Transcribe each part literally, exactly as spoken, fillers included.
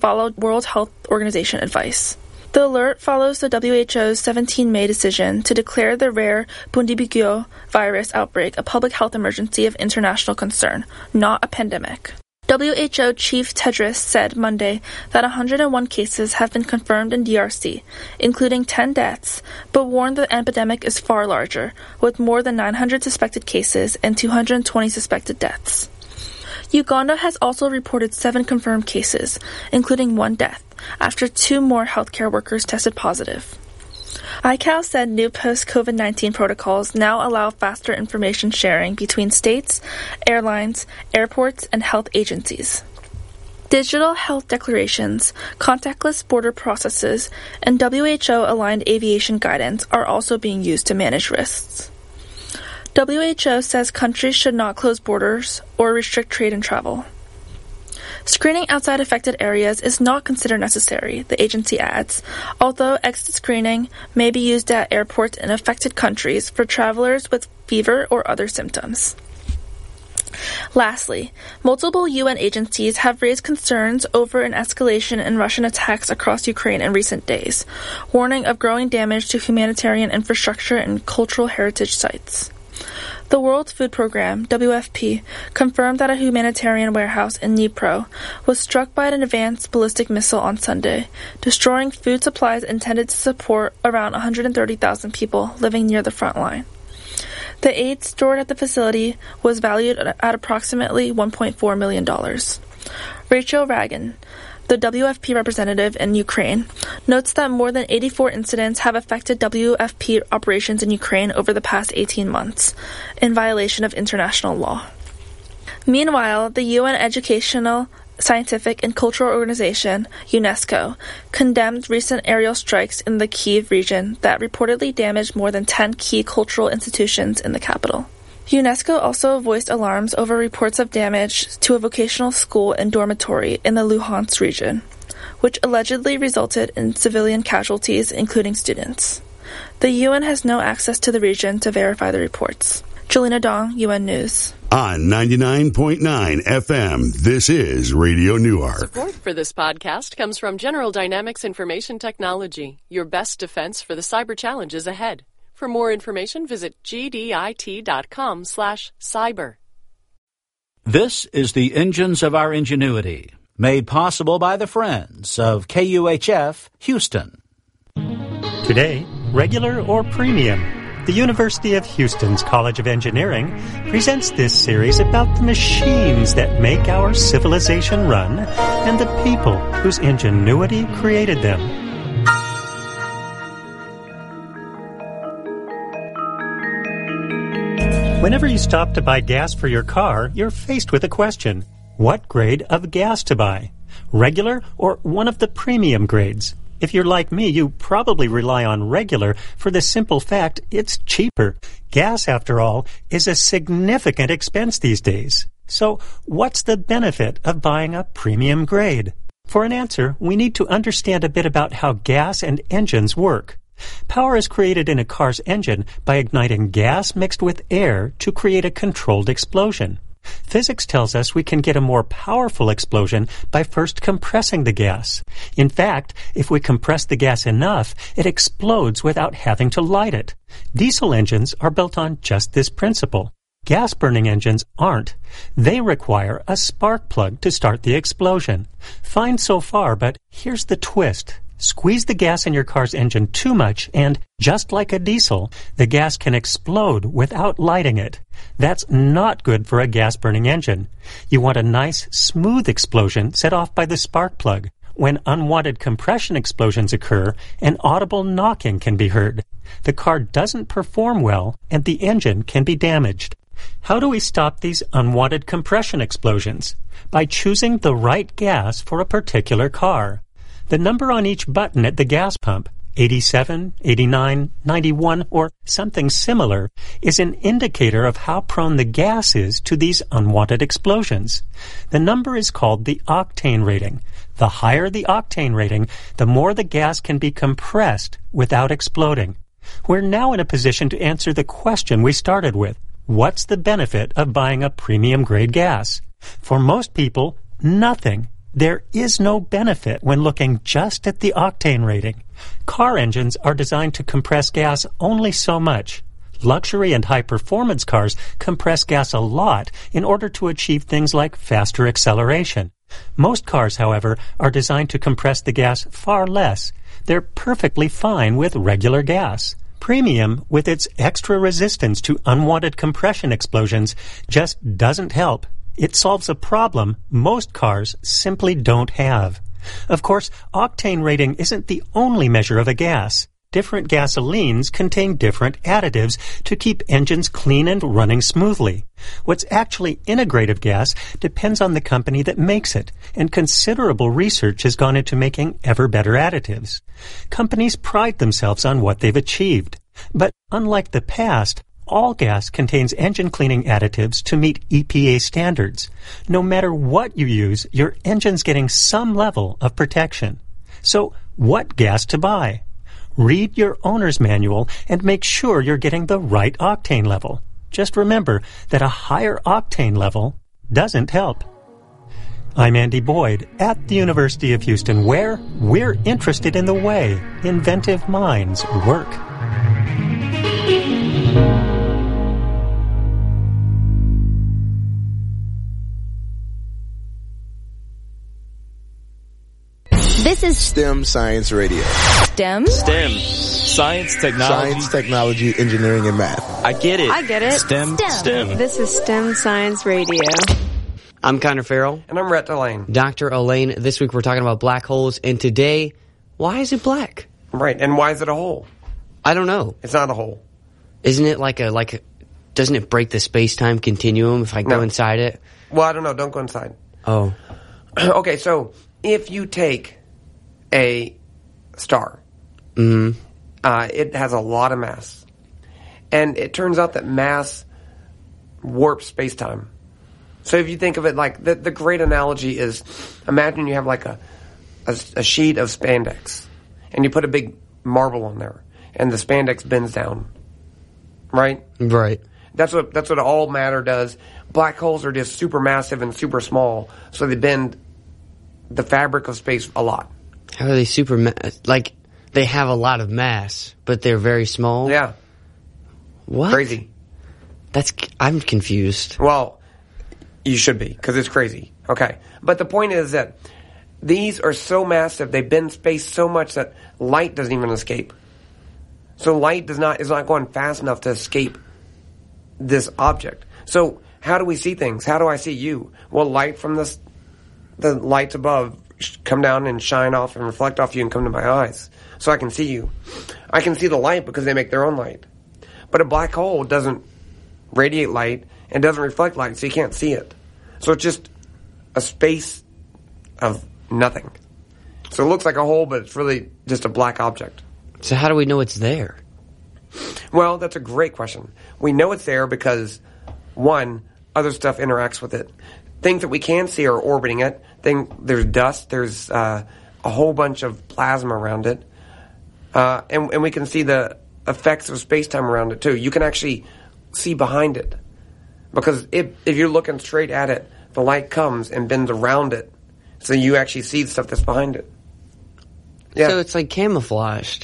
followed World Health Organization advice. The alert follows the W H O's seventeenth of May decision to declare the rare Bundibugyo virus outbreak a public health emergency of international concern, not a pandemic. W H O Chief Tedros said Monday that one hundred one cases have been confirmed in D R C, including ten deaths, but warned the epidemic is far larger, with more than nine hundred suspected cases and two hundred twenty suspected deaths. Uganda has also reported seven confirmed cases, including one death, after two more healthcare workers tested positive. I C A O said new post-COVID nineteen protocols now allow faster information sharing between states, airlines, airports, and health agencies. Digital health declarations, contactless border processes, and W H O-aligned aviation guidance are also being used to manage risks. W H O says countries should not close borders or restrict trade and travel. Screening outside affected areas is not considered necessary, the agency adds, although exit screening may be used at airports in affected countries for travelers with fever or other symptoms. Lastly, multiple U N agencies have raised concerns over an escalation in Russian attacks across Ukraine in recent days, warning of growing damage to humanitarian infrastructure and cultural heritage sites. The World Food Programme, W F P, confirmed that a humanitarian warehouse in Dnipro was struck by an advanced ballistic missile on Sunday, destroying food supplies intended to support around one hundred thirty thousand people living near the front line. The aid stored at the facility was valued at approximately one point four million dollars. Rachel Ragan, the W F P representative in Ukraine, notes that more than eighty-four incidents have affected W F P operations in Ukraine over the past eighteen months, in violation of international law. Meanwhile, the U N Educational, Scientific and Cultural Organization, UNESCO, condemned recent aerial strikes in the Kyiv region that reportedly damaged more than ten key cultural institutions in the capital. UNESCO also voiced alarms over reports of damage to a vocational school and dormitory in the Luhansk region, which allegedly resulted in civilian casualties, including students. The U N has no access to the region to verify the reports. Jelena Dong, U N News. On ninety-nine point nine F M, this is Radio Newark. Support for this podcast comes from General Dynamics Information Technology, your best defense for the cyber challenges ahead. For more information, visit gdit.com slash cyber. This is the Engines of Our Ingenuity, made possible by the friends of K U H F Houston. Today, regular or premium? The University of Houston's College of Engineering presents this series about the machines that make our civilization run and the people whose ingenuity created them. Whenever you stop to buy gas for your car, you're faced with a question. What grade of gas to buy? Regular or one of the premium grades? If you're like me, you probably rely on regular for the simple fact it's cheaper. Gas, after all, is a significant expense these days. So what's the benefit of buying a premium grade? For an answer, we need to understand a bit about how gas and engines work. Power is created in a car's engine by igniting gas mixed with air to create a controlled explosion. Physics tells us we can get a more powerful explosion by first compressing the gas. In fact, if we compress the gas enough, it explodes without having to light it. Diesel engines are built on just this principle. Gas-burning engines aren't. They require a spark plug to start the explosion. Fine so far, but here's the twist. Squeeze the gas in your car's engine too much and, just like a diesel, the gas can explode without lighting it. That's not good for a gas-burning engine. You want a nice, smooth explosion set off by the spark plug. When unwanted compression explosions occur, an audible knocking can be heard. The car doesn't perform well, and the engine can be damaged. How do we stop these unwanted compression explosions? By choosing the right gas for a particular car. The number on each button at the gas pump, eighty-seven, eighty-nine, ninety-one, or something similar, is an indicator of how prone the gas is to these unwanted explosions. The number is called the octane rating. The higher the octane rating, the more the gas can be compressed without exploding. We're now in a position to answer the question we started with. What's the benefit of buying a premium grade gas? For most people, nothing. There is no benefit when looking just at the octane rating. Car engines are designed to compress gas only so much. Luxury and high-performance cars compress gas a lot in order to achieve things like faster acceleration. Most cars, however, are designed to compress the gas far less. They're perfectly fine with regular gas. Premium, with its extra resistance to unwanted compression explosions, just doesn't help. It solves a problem most cars simply don't have. Of course, octane rating isn't the only measure of a gas. Different gasolines contain different additives to keep engines clean and running smoothly. What's actually integrated gas depends on the company that makes it, and considerable research has gone into making ever better additives. Companies pride themselves on what they've achieved. But unlike the past, all gas contains engine cleaning additives to meet E P A standards. No matter what you use, your engine's getting some level of protection. So, what gas to buy? Read your owner's manual and make sure you're getting the right octane level. Just remember that a higher octane level doesn't help. I'm Andy Boyd at the University of Houston, where we're interested in the way inventive minds work. This is STEM Science Radio. STEM? STEM. Science, technology. Science, technology, engineering, and math. I get it. I get it. STEM. STEM. STEM. This is STEM Science Radio. I'm Connor Farrell. And I'm Rhett Delane. Doctor Elaine. This week we're talking about black holes, and today, why is it black? Right, and why is it a hole? I don't know. It's not a hole. Isn't it like a, like a, doesn't it break the space-time continuum if I go no. inside it? Well, I don't know. Don't go inside. Oh. Okay, so if you take a star, mm-hmm. uh, it has a lot of mass. And it turns out that mass warps space-time. So if you think of it like, the, the great analogy is, imagine you have like a, a, a sheet of spandex, and you put a big marble on there, and the spandex bends down. Right? Right. That's what that's what all matter does. Black holes are just super massive and super small, so they bend the fabric of space a lot. How are they super, ma- like, they have a lot of mass, but they're very small? Yeah. What? Crazy. That's, I'm confused. Well, you should be, because it's crazy. Okay. But the point is that these are so massive, they bend space so much that light doesn't even escape. So light does not is not going fast enough to escape this object. So how do we see things? How do I see you? Well, light from this, the lights above come down and shine off and reflect off you and come to my eyes, so I can see you. I can see the light because they make their own light. But a black hole doesn't radiate light and doesn't reflect light, so you can't see it. So it's just a space of nothing. So it looks like a hole, but it's really just a black object. So how do we know it's there? Well, that's a great question. We know it's there because, one, other stuff interacts with it. Things that we can see are orbiting it. Thing, there's dust. There's uh, a whole bunch of plasma around it. Uh, and, and we can see the effects of space-time around it, too. You can actually see behind it. Because if, if you're looking straight at it, the light comes and bends around it. So you actually see the stuff that's behind it. Yeah. So it's like camouflaged.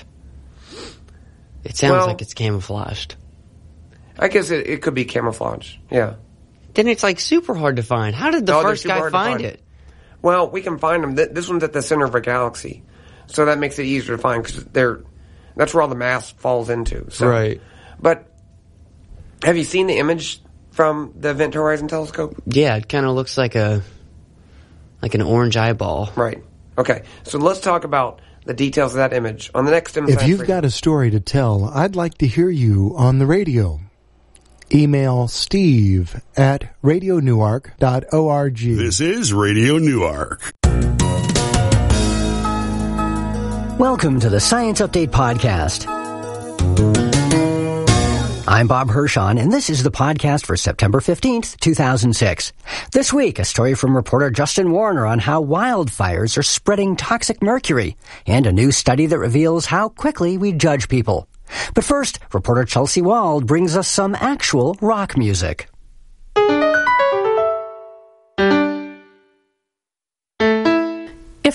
It sounds well, like it's camouflaged. I guess it, it could be camouflage, yeah. Then it's like super hard to find. How did the no, first guy find, find it? Well, we can find them. This one's at the center of a galaxy, so that makes it easier to find because they're that's where all the mass falls into. So. Right. But have you seen the image from the Event Horizon Telescope? Yeah, it kind of looks like a like an orange eyeball. Right. Okay. So let's talk about the details of that image on the next STEM If Science you've Radio. got a story to tell, I'd like to hear you on the radio. Email Steve at radio newark dot org. This is Radio Newark. Welcome to the Science Update Podcast. I'm Bob Hirschon, and this is the podcast for September fifteenth, two thousand six. This week, a story from reporter Justin Warner on how wildfires are spreading toxic mercury, and a new study that reveals how quickly we judge people. But first, reporter Chelsea Wald brings us some actual rock music.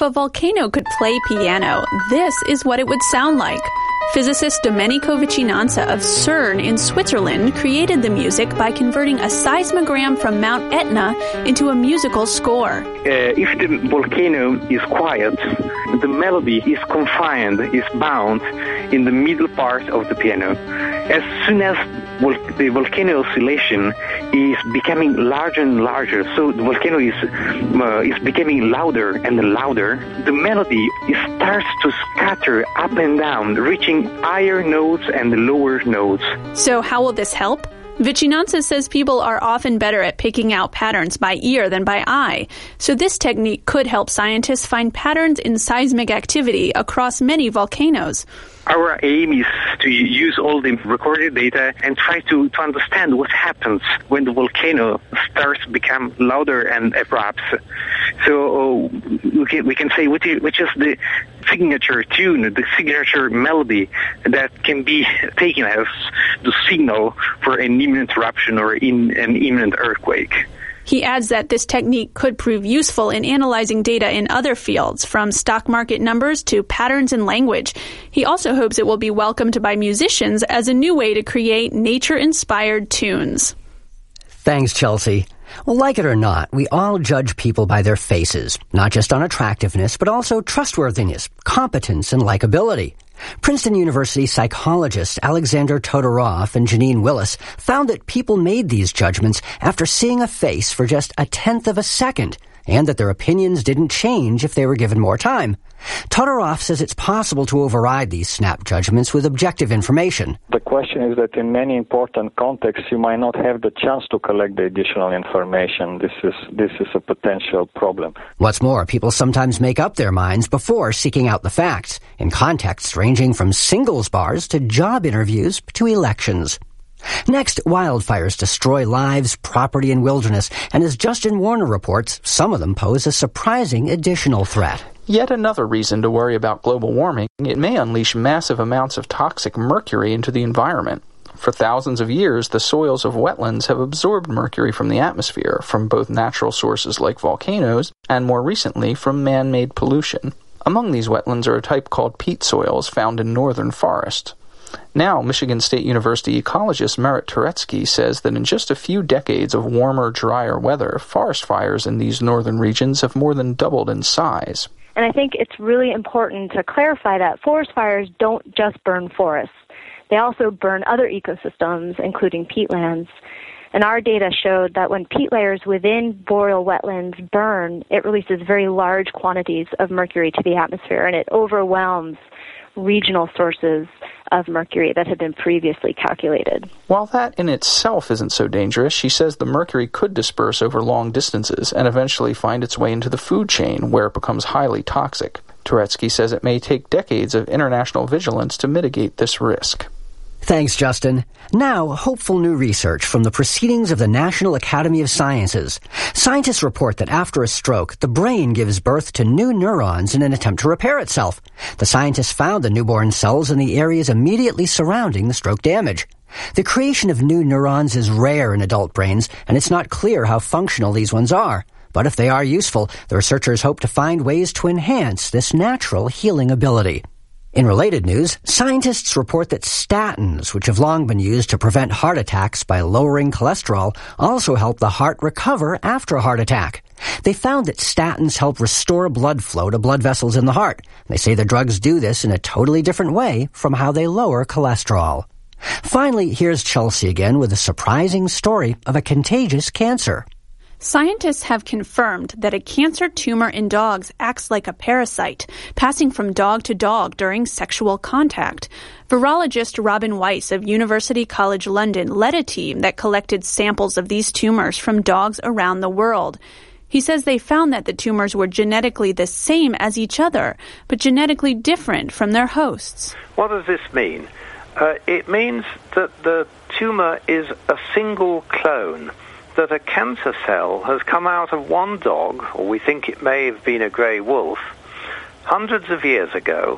If a volcano could play piano, this is what it would sound like. Physicist Domenico Vicinanza of CERN in Switzerland created the music by converting a seismogram from Mount Etna into a musical score. Uh, if the volcano is quiet, the melody is confined, is bound in the middle part of the piano. As soon as vol- the volcano oscillation is becoming larger and larger, so the volcano is uh, is becoming louder and louder, the melody starts to scatter up and down, reaching higher notes and lower notes. So how will this help? Vicinanza says people are often better at picking out patterns by ear than by eye. So this technique could help scientists find patterns in seismic activity across many volcanoes. Our aim is to use all the recorded data and try to, to understand what happens when the volcano starts to become louder and erupts. So uh, we, can, we can say which is, which is the signature tune, the signature melody that can be taken as the signal for an imminent eruption or in an imminent earthquake. He adds that this technique could prove useful in analyzing data in other fields, from stock market numbers to patterns in language. He also hopes it will be welcomed by musicians as a new way to create nature-inspired tunes. Thanks, Chelsea. Well, like it or not, we all judge people by their faces, not just on attractiveness, but also trustworthiness, competence, and likability. Princeton University psychologists Alexander Todorov and Janine Willis found that people made these judgments after seeing a face for just a tenth of a second, and that their opinions didn't change if they were given more time. Todorov says it's possible to override these snap judgments with objective information. The question is that in many important contexts, you might not have the chance to collect the additional information. This is this is a potential problem. What's more, people sometimes make up their minds before seeking out the facts, in contexts ranging from singles bars to job interviews to elections. Next, wildfires destroy lives, property, and wilderness, and as Justin Warner reports, some of them pose a surprising additional threat. Yet another reason to worry about global warming, it may unleash massive amounts of toxic mercury into the environment. For thousands of years, the soils of wetlands have absorbed mercury from the atmosphere, from both natural sources like volcanoes, and more recently from man-made pollution. Among these wetlands are a type called peat soils found in northern forests. Now, Michigan State University ecologist Merit Turetsky says that in just a few decades of warmer, drier weather, forest fires in these northern regions have more than doubled in size. And I think it's really important to clarify that forest fires don't just burn forests. They also burn other ecosystems, including peatlands. And our data showed that when peat layers within boreal wetlands burn, it releases very large quantities of mercury to the atmosphere, and it overwhelms regional sources of mercury that had been previously calculated. While that in itself isn't so dangerous, she says the mercury could disperse over long distances and eventually find its way into the food chain, where it becomes highly toxic. Turetsky says it may take decades of international vigilance to mitigate this risk. Thanks, Justin. Now, hopeful new research from the Proceedings of the National Academy of Sciences. Scientists report that after a stroke, the brain gives birth to new neurons in an attempt to repair itself. The scientists found the newborn cells in the areas immediately surrounding the stroke damage. The creation of new neurons is rare in adult brains, and it's not clear how functional these ones are. But if they are useful, the researchers hope to find ways to enhance this natural healing ability. In related news, scientists report that statins, which have long been used to prevent heart attacks by lowering cholesterol, also help the heart recover after a heart attack. They found that statins help restore blood flow to blood vessels in the heart. They say the drugs do this in a totally different way from how they lower cholesterol. Finally, here's Chelsea again with a surprising story of a contagious cancer. Scientists have confirmed that a cancer tumor in dogs acts like a parasite, passing from dog to dog during sexual contact. Virologist Robin Weiss of University College London led a team that collected samples of these tumors from dogs around the world. He says they found that the tumors were genetically the same as each other, but genetically different from their hosts. What does this mean? Uh, it means that the tumor is a single clone, that a cancer cell has come out of one dog, or we think it may have been a grey wolf, hundreds of years ago,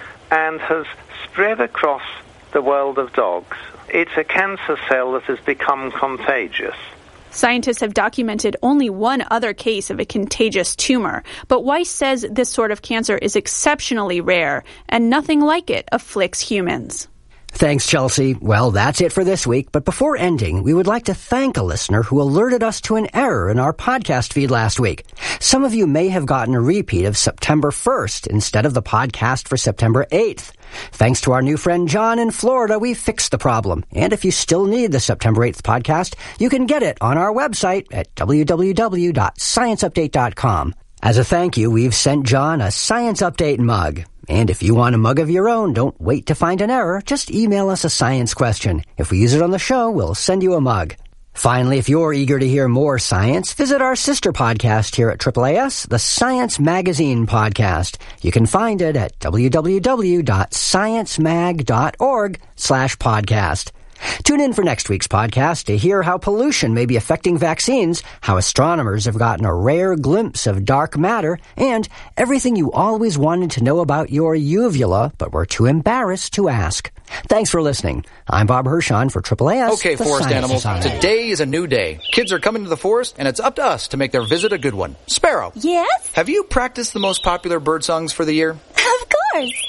and has spread across the world of dogs. It's a cancer cell that has become contagious. Scientists have documented only one other case of a contagious tumor, but Weiss says this sort of cancer is exceptionally rare, and nothing like it afflicts humans. Thanks, Chelsea. Well, that's it for this week, but before ending, we would like to thank a listener who alerted us to an error in our podcast feed last week. Some of you may have gotten a repeat of September first instead of the podcast for September eighth. Thanks to our new friend John in Florida, we fixed the problem. And if you still need the September eighth podcast, you can get it on our website at w w w dot science update dot com. As a thank you, we've sent John a Science Update mug. And if you want a mug of your own, don't wait to find an error. Just email us a science question. If we use it on the show, we'll send you a mug. Finally, if you're eager to hear more science, visit our sister podcast here at triple A S, the Science Magazine Podcast. You can find it at w w w dot science mag dot org slash podcast. Tune in for next week's podcast to hear how pollution may be affecting vaccines, how astronomers have gotten a rare glimpse of dark matter, and everything you always wanted to know about your uvula, but were too embarrassed to ask. Thanks for listening. I'm Bob Hirschon for triple A S. Okay, forest animals, Society. Today is a new day. Kids are coming to the forest, and it's up to us to make their visit a good one. Sparrow. Yes? Have you practiced the most popular bird songs for the year? Of course.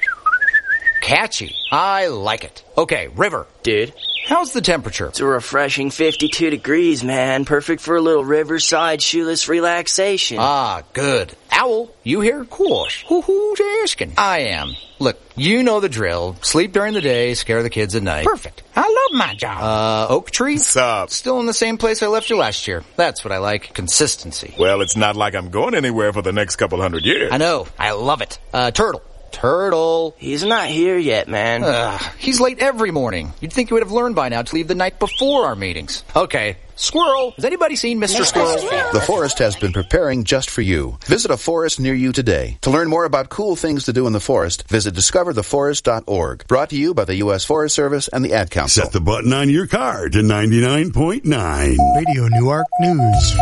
Catchy. I like it. Okay, River. Dude. How's the temperature? It's a refreshing fifty-two degrees, man. Perfect for a little riverside shoeless relaxation. Ah, good. Owl, you here? Of course. Who, who's asking? I am. Look, you know the drill. Sleep during the day, scare the kids at night. Perfect. I love my job. Uh, Oak Tree? What's up? Still in the same place I left you last year. That's what I like. Consistency. Well, it's not like I'm going anywhere for the next couple hundred years. I know. I love it. Uh, Turtle. Turtle. He's not here yet, man. Ugh, he's late every morning. You'd think he would have learned by now to leave the night before our meetings. Okay. Squirrel. Has anybody seen Mister Squirrel? The forest has been preparing just for you. Visit a forest near you today. To learn more about cool things to do in the forest, visit discover the forest dot org. Brought to you by the U S Forest Service and the Ad Council. Set the button on your car to ninety-nine point nine. Radio Newark News.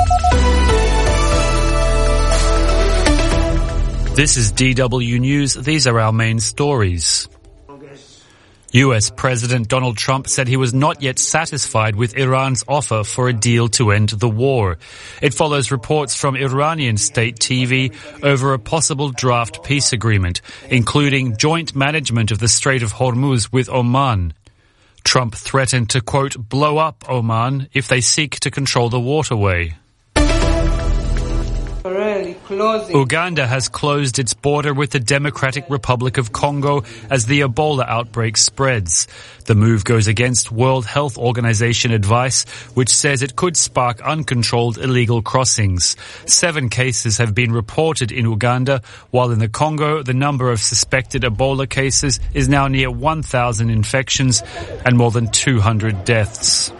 This is D W News. These are our main stories. U S President Donald Trump said he was not yet satisfied with Iran's offer for a deal to end the war. It follows reports from Iranian state T V over a possible draft peace agreement, including joint management of the Strait of Hormuz with Oman. Trump threatened to, quote, blow up Oman if they seek to control the waterway. Uganda has closed its border with the Democratic Republic of Congo as the Ebola outbreak spreads. The move goes against World Health Organization advice, which says it could spark uncontrolled illegal crossings. Seven cases have been reported in Uganda, while in the Congo, the number of suspected Ebola cases is now near one thousand infections and more than two hundred deaths.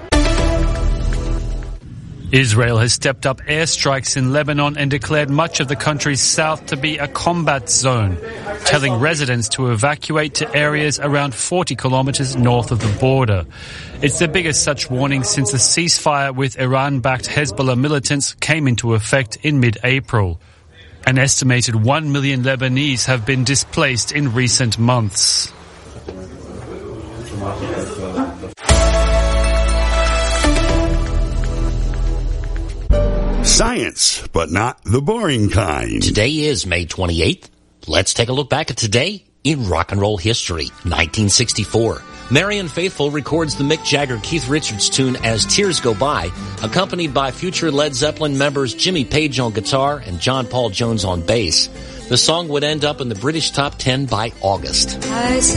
Israel has stepped up airstrikes in Lebanon and declared much of the country's south to be a combat zone, telling residents to evacuate to areas around forty kilometers north of the border. It's the biggest such warning since the ceasefire with Iran-backed Hezbollah militants came into effect in mid-April. An estimated one million Lebanese have been displaced in recent months. Science, but not the boring kind. Today is May twenty-eighth. Let's take a look back at today in rock and roll history. nineteen sixty-four. Marianne Faithfull records the Mick Jagger-Keith Richards tune As Tears Go By, accompanied by future Led Zeppelin members Jimmy Page on guitar and John Paul Jones on bass. The song would end up in the British top ten by August.